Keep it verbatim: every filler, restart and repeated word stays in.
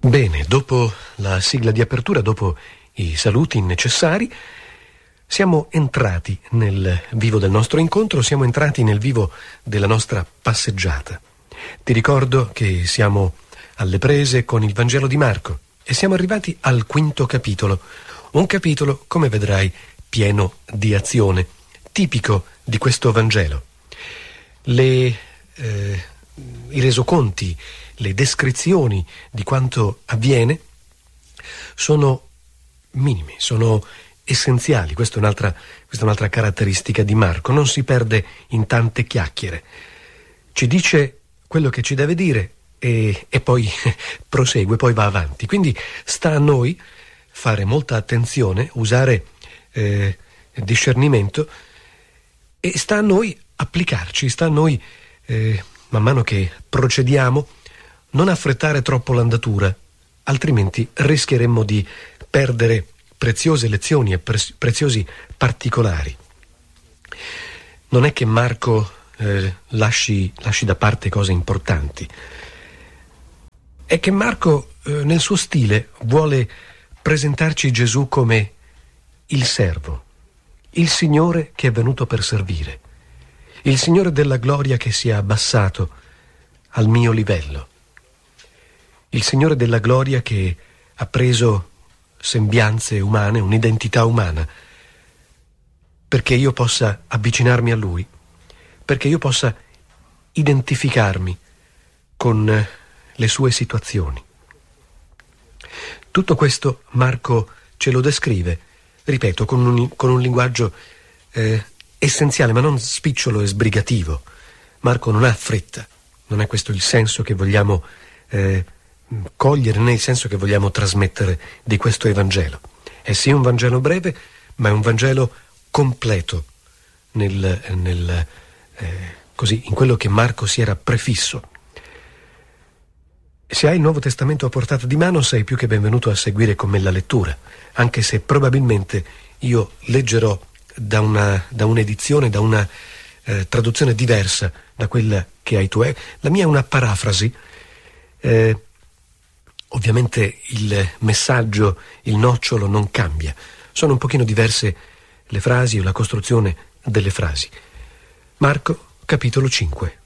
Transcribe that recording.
Bene, dopo la sigla di apertura, dopo i saluti necessari, siamo entrati nel vivo del nostro incontro, siamo entrati nel vivo della nostra passeggiata. Ti ricordo che siamo alle prese con il Vangelo di Marco e siamo arrivati al quinto capitolo, un capitolo, come vedrai, pieno di azione, tipico di questo Vangelo. Le, eh, i resoconti, le descrizioni di quanto avviene sono minimi, sono essenziali. Questa è un'altra, questa è un'altra caratteristica di Marco, non si perde in tante chiacchiere, ci dice quello che ci deve dire e, e poi prosegue, poi va avanti. Quindi sta a noi fare molta attenzione, usare eh, discernimento, e sta a noi applicarci, sta a noi eh, man mano che procediamo non affrettare troppo l'andatura, altrimenti rischieremmo di perdere preziose lezioni e pre- preziosi particolari. Non è che Marco eh, lasci, lasci da parte cose importanti, è che Marco eh, nel suo stile vuole presentarci Gesù come il servo, il Signore che è venuto per servire, il Signore della gloria che si è abbassato al mio livello, il Signore della gloria che ha preso sembianze umane, un'identità umana, perché io possa avvicinarmi a Lui, perché io possa identificarmi con le sue situazioni. Tutto questo Marco ce lo descrive, ripeto, con un, con un linguaggio eh, essenziale, ma non spicciolo e sbrigativo. Marco non ha fretta, non è questo il senso che vogliamo eh, cogliere, né il senso che vogliamo trasmettere di questo Evangelo. È sì un Vangelo breve, ma è un Vangelo completo nel, nel, eh, così, in quello che Marco si era prefisso. Se hai il Nuovo Testamento a portata di mano, sei più che benvenuto a seguire con me la lettura, anche se probabilmente io leggerò da una, da un'edizione, da una eh, traduzione diversa da quella che hai tu. Eh. La mia è una parafrasi. Eh, ovviamente il messaggio, il nocciolo non cambia. Sono un pochino diverse le frasi o la costruzione delle frasi. Marco, capitolo cinque.